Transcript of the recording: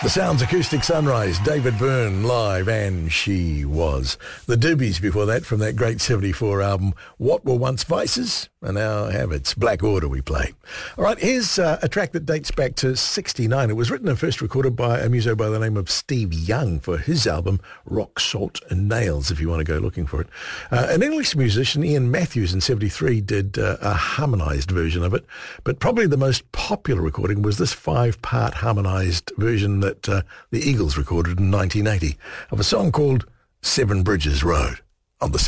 The Sounds Acoustic Sunrise, David Byrne live, and She Was. The Doobies before that from that great 74 album, What Were Once Vices Are Now Habits. Black Order we play. All right, here's a track that dates back to 69. It was written and first recorded by a muso by the name of Steve Young for his album Rock, Salt and Nails, if you want to go looking for it. An English musician, Ian Matthews, in 73 did a harmonised version of it, but probably the most popular recording was this 5-part harmonised version that the Eagles recorded in 1980 of a song called Seven Bridges Road on the